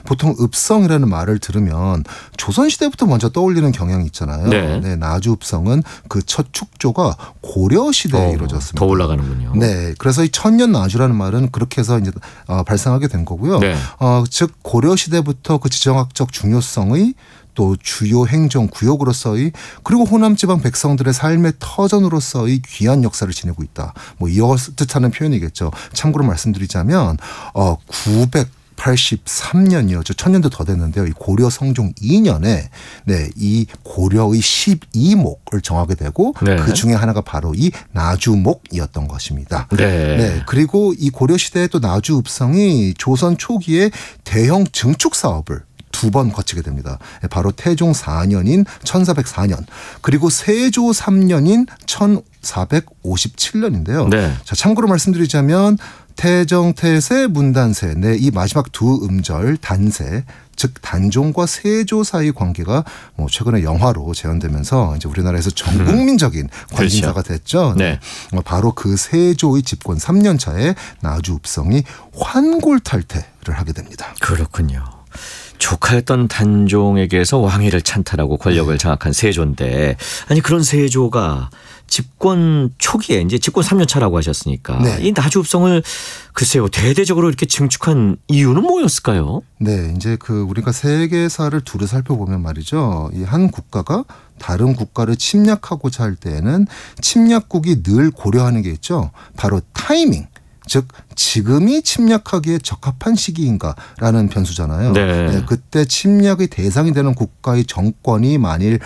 보통 읍성이라는 말을 들으면 조선시대부터 먼저 떠올리는 경향이 있잖아요. 네. 네, 나주읍성은 그 첫 축조가 고려시대에 이루어졌습니다. 더 올라가는군요. 네, 그래서 이 천년나주라는 말은 그렇게 해서 이제 발생하게 된 거고요. 네. 즉 고려시대부터 그 지정학적 중요성의 또 주요 행정 구역으로서의 그리고 호남 지방 백성들의 삶의 터전으로서의 귀한 역사를 지니고 있다. 뭐 이어 뜻하는 표현이겠죠. 참고로 말씀드리자면 983년이요. 저 1000년도 더 됐는데요. 이 고려 성종 2년에 네, 이 고려의 12목을 정하게 되고 네. 그 중에 하나가 바로 이 나주목이었던 것입니다. 네. 네. 그리고 이 고려 시대에 또 나주읍성이 조선 초기에 대형 증축 사업을 2번 거치게 됩니다. 바로 태종 4년인 1404년 그리고 세조 3년인 1457년인데요. 네. 자, 참고로 말씀드리자면 태정, 태세, 문단세 네, 이 마지막 두 음절 단세 즉 단종과 세조 사이 관계가 뭐 최근에 영화로 재현되면서 이제 우리나라에서 전 국민적인 관심사가 됐죠. 네. 바로 그 세조의 집권 3년 차에 나주읍성이 환골탈태를 하게 됩니다. 그렇군요. 조카였던 단종에게서 왕위를 찬탈하고 권력을 장악한 세조인데 아니 그런 세조가 집권 초기에 이제 집권 3년 차라고 하셨으니까 네. 이 나주읍성을 글쎄요 대대적으로 이렇게 증축한 이유는 뭐였을까요? 네, 이제 그 우리가 세계사를 두루 살펴보면 말이죠. 이 한 국가가 다른 국가를 침략하고자 할 때에는 침략국이 늘 고려하는 게 있죠. 바로 타이밍. 즉 지금이 침략하기에 적합한 시기인가라는 변수잖아요. 네. 네, 그때 침략의 대상이 되는 국가의 정권이 만일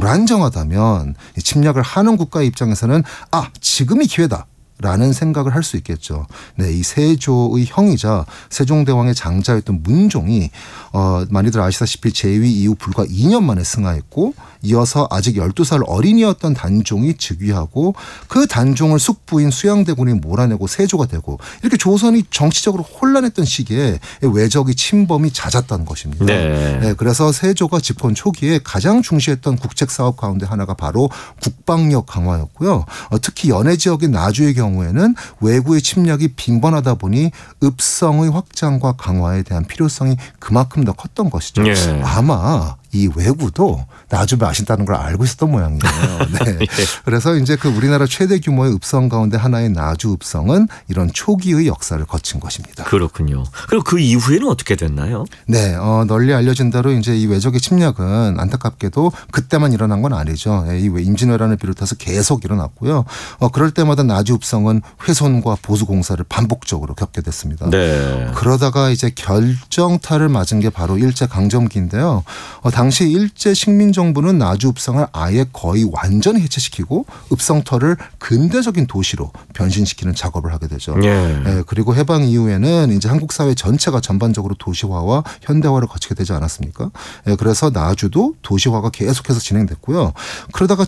불안정하다면 침략을 하는 국가의 입장에서는 지금이 기회다. 라는 생각을 할 수 있겠죠. 네, 이 세조의 형이자 세종대왕의 장자였던 문종이 많이들 아시다시피 재위 이후 불과 2년 만에 승하했고 이어서 아직 12살 어린이였던 단종이 즉위하고 그 단종을 숙부인 수양대군이 몰아내고 세조가 되고 이렇게 조선이 정치적으로 혼란했던 시기에 외적의 침범이 잦았던 것입니다. 네. 네, 그래서 세조가 집권 초기에 가장 중시했던 국책사업 가운데 하나가 바로 국방력 강화였고요. 특히 연해 지역인 나주의 경우에는 외구의 침략이 빈번하다 보니 읍성의 확장과 강화에 대한 필요성이 그만큼 더 컸던 것이죠. 네. 아마 이 외구도 나주를 아신다는 걸 알고 있었던 모양이에요. 네. 예. 그래서 이제 그 우리나라 최대 규모의 읍성 가운데 하나인 나주읍성은 이런 초기의 역사를 거친 것입니다. 그렇군요. 그리고 그 이후에는 어떻게 됐나요? 네, 널리 알려진 대로 이제 이 외적의 침략은 안타깝게도 그때만 일어난 건 아니죠. 이 임진왜란을 비롯해서 계속 일어났고요. 그럴 때마다 나주읍성은 훼손과 보수 공사를 반복적으로 겪게 됐습니다. 네. 그러다가 이제 결정타를 맞은 게 바로 일제 강점기인데요. 당시 일제 식민정부는 나주읍성을 아예 거의 완전히 해체시키고 읍성터를 근대적인 도시로 변신시키는 작업을 하게 되죠. 예. 그리고 해방 이후에는 이제 한국 사회 전체가 전반적으로 도시화와 현대화를 거치게 되지 않았습니까? 그래서 나주도 도시화가 계속해서 진행됐고요. 그러다가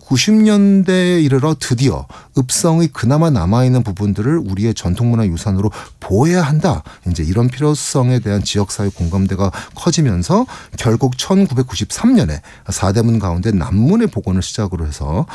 1990년대에 이르러 드디어 읍성의 그나마 남아있는 부분들을 우리의 전통문화 유산으로 보호해야 한다. 이제 이런 필요성에 대한 지역사회 공감대가 커지면서 결국 1993년에 사대문 가운데 남문의 복원을 시작으로 해서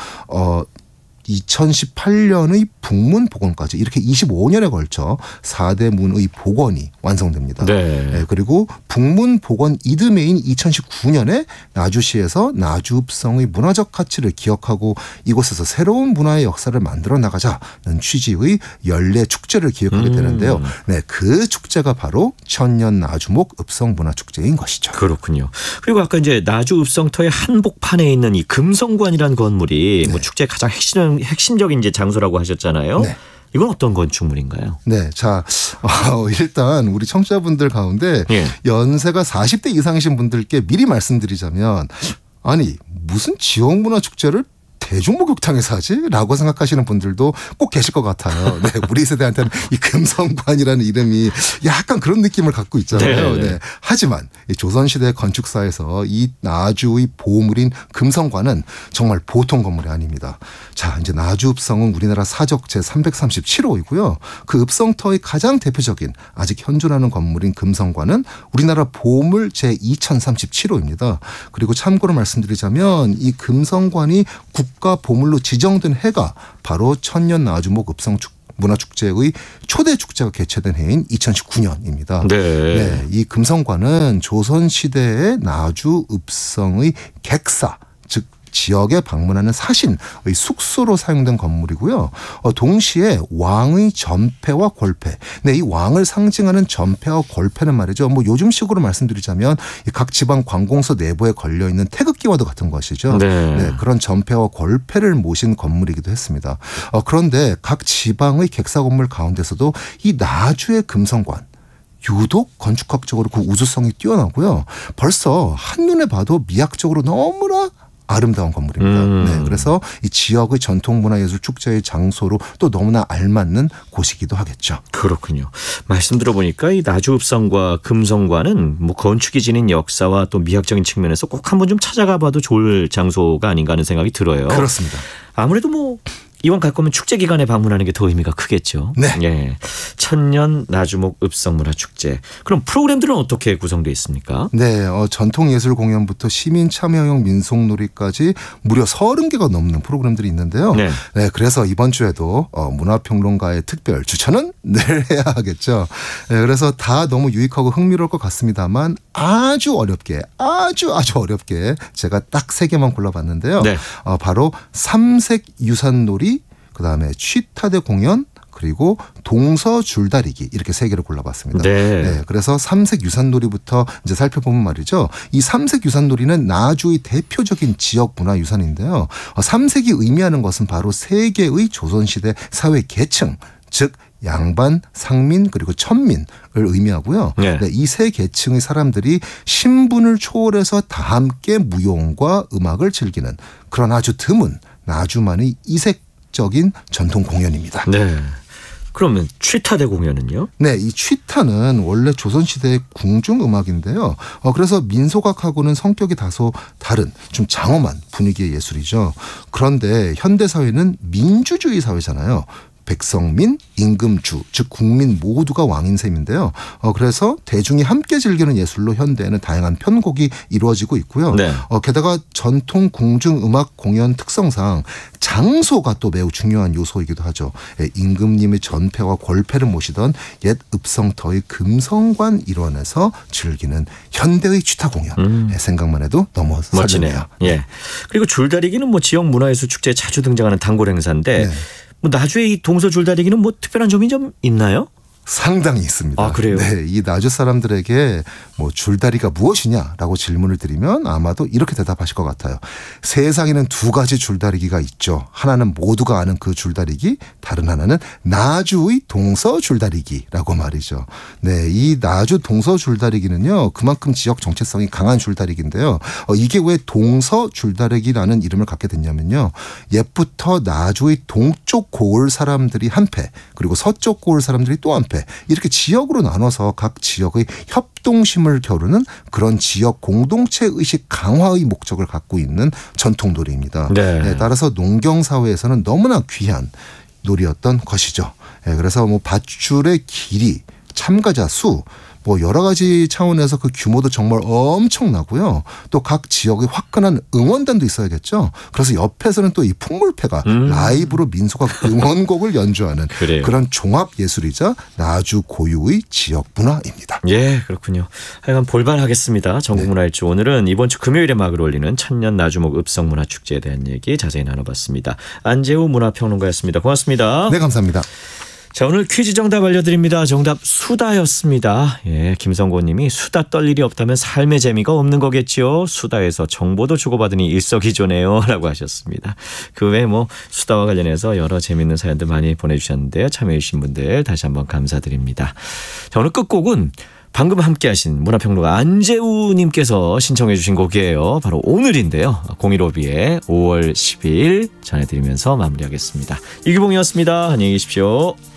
2018년의 북문 복원까지 이렇게 25년에 걸쳐 4대 문의 복원이 완성됩니다. 네. 그리고 북문 복원 이듬해인 2019년에 나주시에서 나주읍성의 문화적 가치를 기억하고 이곳에서 새로운 문화의 역사를 만들어 나가자는 취지의 연례 축제를 기획하게 되는데요. 네, 그 축제가 바로 천년 나주목 읍성문화축제인 것이죠. 그렇군요. 그리고 아까 이제 나주읍성터의 한복판에 있는 이 금성관이라는 건물이 네. 뭐 축제의 가장 핵심적인 이제 장소라고 하셨잖아요. 네. 이건 어떤 건축물인가요? 네, 자 일단 우리 청취자분들 가운데 예. 연세가 40대 이상이신 분들께 미리 말씀드리자면 아니 무슨 지역문화축제를 대중목욕탕에서 하지? 라고 생각하시는 분들도 꼭 계실 것 같아요. 네, 우리 세대한테는 이 금성관이라는 이름이 약간 그런 느낌을 갖고 있잖아요. 네. 하지만 이 조선시대 건축사에서 이 나주의 보물인 금성관은 정말 보통 건물이 아닙니다. 자, 이제 나주읍성은 우리나라 사적 제337호이고요. 그 읍성터의 가장 대표적인 아직 현존하는 건물인 금성관은 우리나라 보물 제2037호입니다. 그리고 참고로 말씀드리자면 이 금성관이 국가 보물로 지정된 해가 바로 천년 나주목 읍성 문화축제의 초대 축제가 개최된 해인 2019년입니다. 네. 이 금성관은 조선시대의 나주 읍성의 객사, 즉 지역에 방문하는 사신의 숙소로 사용된 건물이고요. 동시에 왕의 전패와 골패. 네, 이 왕을 상징하는 전패와 골패는 말이죠. 뭐 요즘식으로 말씀드리자면 각 지방 관공서 내부에 걸려 있는 태극기와도 같은 것이죠. 네. 그런 전패와 골패를 모신 건물이기도 했습니다. 그런데 각 지방의 객사 건물 가운데서도 이 나주의 금성관 유독 건축학적으로 그 우수성이 뛰어나고요. 벌써 한눈에 봐도 미학적으로 너무나 아름다운 건물입니다. 네, 그래서 이 지역의 전통문화예술 축제의 장소로 또 너무나 알맞는 곳이기도 하겠죠. 그렇군요. 말씀 들어보니까 이 나주읍성과 금성관은 뭐 건축이 지닌 역사와 또 미학적인 측면에서 꼭 한번 좀 찾아가 봐도 좋을 장소가 아닌가 하는 생각이 들어요. 그렇습니다. 아무래도 뭐 이왕 갈 거면 축제 기간에 방문하는 게 더 의미가 크겠죠. 네. 예. 천년 나주목 읍성문화축제. 그럼 프로그램들은 어떻게 구성되어 있습니까? 네, 전통예술 공연부터 시민 참여형 민속놀이까지 무려 30개가 넘는 프로그램들이 있는데요. 네. 그래서 이번 주에도 문화평론가의 특별 추천은 늘 해야 하겠죠. 네, 그래서 다 너무 유익하고 흥미로울 것 같습니다만 아주 어렵게 제가 딱 3개만 골라봤는데요. 네. 바로 삼색 유산놀이, 그다음에 취타대 공연, 그리고 동서 줄다리기, 이렇게 3개를 골라봤습니다. 네. 그래서 삼색 유산놀이부터 이제 살펴보면 말이죠. 이 삼색 유산놀이는 나주의 대표적인 지역 문화 유산인데요. 삼색이 의미하는 것은 바로 3개의 조선시대 사회 계층, 즉 양반, 상민, 그리고 천민을 의미하고요. 네. 이 3계층의 사람들이 신분을 초월해서 다 함께 무용과 음악을 즐기는 그런 아주 드문 나주만의 이색적인 전통 공연입니다. 네. 그러면 취타대 공연은요? 네, 이 취타는 원래 조선시대의 궁중음악인데요. 그래서 민속악하고는 성격이 다소 다른 좀 장엄한 분위기의 예술이죠. 그런데 현대사회는 민주주의 사회잖아요. 백성민, 임금주, 즉 국민 모두가 왕인 셈인데요. 그래서 대중이 함께 즐기는 예술로 현대에는 다양한 편곡이 이루어지고 있고요. 네. 게다가 전통 궁중음악 공연 특성상 장소가 또 매우 중요한 요소이기도 하죠. 임금님의 전패와 골패를 모시던 옛 읍성터의 금성관 일원에서 즐기는 현대의 취타 공연. 생각만 해도 너무 멋지네요. 설레네요. 예. 그리고 줄다리기는 뭐 지역 문화예술 축제에 자주 등장하는 단골 행사인데 네. 뭐 나주의 이 동서 줄다리기는 뭐 특별한 점이 좀 있나요? 상당히 있습니다. 아, 그래요? 네, 이 나주 사람들에게 뭐 줄다리가 무엇이냐라고 질문을 드리면 아마도 이렇게 대답하실 것 같아요. 세상에는 2가지 줄다리기가 있죠. 하나는 모두가 아는 그 줄다리기, 다른 하나는 나주의 동서 줄다리기라고 말이죠. 네, 이 나주 동서 줄다리기는요, 그만큼 지역 정체성이 강한 줄다리기인데요. 이게 왜 동서 줄다리기라는 이름을 갖게 됐냐면요, 옛부터 나주의 동쪽 고을 사람들이 한 패, 그리고 서쪽 고을 사람들이 또 한 패, 이렇게 지역으로 나눠서 각 지역의 협동심을 겨루는 그런 지역 공동체 의식 강화의 목적을 갖고 있는 전통놀이입니다. 네. 따라서 농경사회에서는 너무나 귀한 놀이였던 것이죠. 그래서 뭐 밧줄의 길이, 참가자 수, 뭐 여러 가지 차원에서 그 규모도 정말 엄청나고요. 또 각 지역의 화끈한 응원단도 있어야겠죠. 그래서 옆에서는 또 이 풍물패가 라이브로 민속악 응원곡을 연주하는 그래요. 그런 종합 예술이자 나주 고유의 지역 문화입니다. 예, 그렇군요. 하여간 볼만하겠습니다. 전국문화일주 오늘은 이번 주 금요일에 막을 올리는 천년 나주목 읍성문화축제에 대한 얘기 자세히 나눠봤습니다. 안재우 문화평론가였습니다. 고맙습니다. 네, 감사합니다. 자, 오늘 퀴즈 정답 알려드립니다. 정답 수다였습니다. 예, 김성곤님이 수다 떨 일이 없다면 삶의 재미가 없는 거겠죠. 수다에서 정보도 주고받으니 일석이조네요 라고 하셨습니다. 그 외에 뭐 수다와 관련해서 여러 재미있는 사연들 많이 보내주셨는데요. 참여해 주신 분들 다시 한번 감사드립니다. 자, 오늘 끝곡은 방금 함께하신 문화평론가 안재우님께서 신청해 주신 곡이에요. 바로 오늘인데요. 015B의 5월 10일 전해드리면서 마무리하겠습니다. 이규봉이었습니다. 안녕히 계십시오.